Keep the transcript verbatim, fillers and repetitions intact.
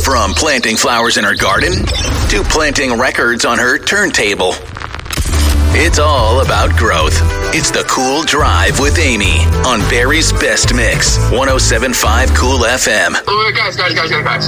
From planting flowers in her garden to planting records on her turntable. It's all about growth. It's the Cool Drive with Amy on Barrie's Best Mix, one oh seven point five Cool F M. Oh, guys, guys, guys, guys, guys.